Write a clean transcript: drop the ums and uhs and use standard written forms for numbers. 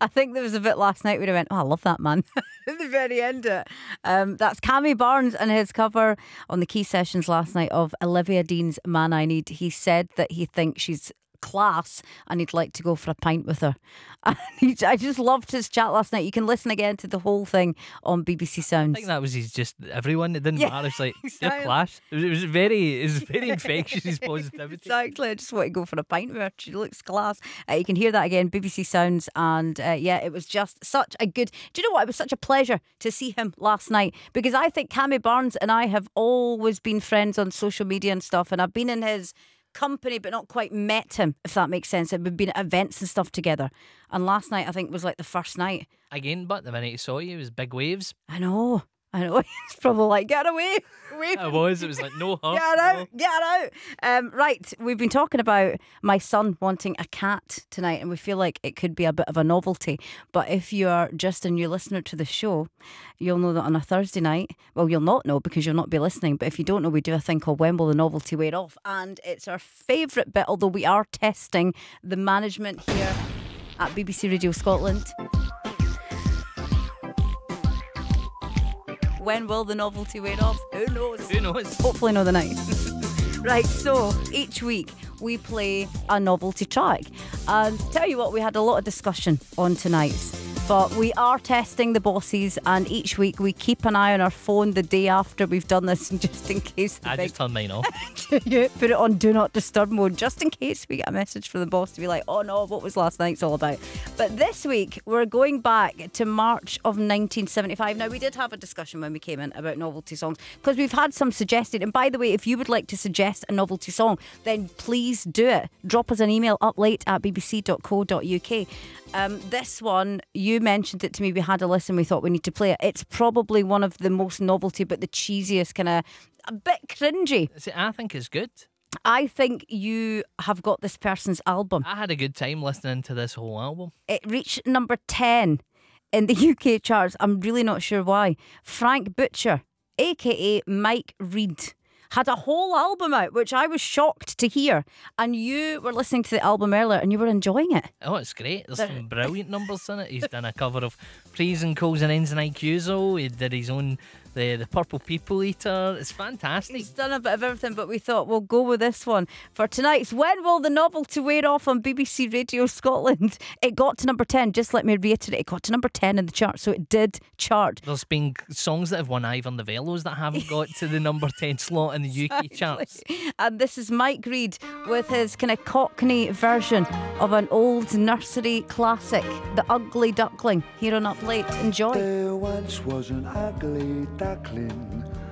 I think there was a bit last night where I went, oh, I love that man. At the very end of it. That's Cammy Barnes and his cover on the Key Sessions last night of Olivia Dean's Man I Need. He said that he thinks she's class and he'd like to go for a pint with her. I just loved his chat last night. You can listen again to the whole thing on BBC Sounds. I think that was his just everyone. It didn't matter. It's like exactly. Your class. It was very infectious. His positivity. Exactly. I just want to go for a pint with her. She looks class. You can hear that again, BBC Sounds, and it was just such a good. Do you know what? It was such a pleasure to see him last night because I think Cammy Barnes and I have always been friends on social media and stuff, and I've been in his company but not quite met him, if that makes sense. We've been at events and stuff together, and last night I think was like the first night again, but the minute he saw you, it was big waves. I know it's probably like get away. It was like no hug. Get out. Right, we've been talking about my son wanting a cat tonight, and we feel like it could be a bit of a novelty, but if you're just a new listener to the show, you'll know that on a Thursday night, well, you'll not know because you'll not be listening, but if you don't know, we do a thing called When Will the Novelty Wear Off, and it's our favourite bit, although we are testing the management here at BBC Radio Scotland. When will the novelty wear off? Who knows? Hopefully not the night. Right, so each week we play a novelty track. And tell you what, we had a lot of discussion on tonight's. But we are testing the bosses, and each week we keep an eye on our phone the day after we've done this, just in case. I just turned mine off. Put it on Do Not Disturb mode, just in case we get a message from the boss to be like, oh no, what was last night's all about? But this week we're going back to March of 1975. Now, we did have a discussion when we came in about novelty songs because we've had some suggested. And by the way, if you would like to suggest a novelty song, then please do it. Drop us an email uplate@bbc.co.uk. This one, you mentioned it to me, we had a listen, we thought we need to play it. It's probably one of the most novelty but the cheesiest, kind of a bit cringy. See, I think it's good. I think you have got this person's album. I had a good time listening to this whole album. It reached number 10 in the UK charts. I'm really not sure why. Frank Butcher, aka Mike Reid, had a whole album out, which I was shocked to hear. And you were listening to the album earlier and you were enjoying it. Oh, it's great. There's some brilliant numbers in it. He's done a cover of Freezing Coals and Ends and IQzo. He did his own, the Purple People Eater. It's fantastic. He's done a bit of everything, but we thought we'll go with this one for tonight's When Will the Novelty Wear Off on BBC Radio Scotland. It got to number 10. Just let me reiterate, it got to number 10 in the chart, so it did chart. There's been songs that have won Ivor Novellos that haven't got to the number 10 slot in the UK charts. And this is Mike Reid with his kind of Cockney version of an old nursery classic, The Ugly Duckling, here on Up Late. Enjoy. There once was an ugly duckling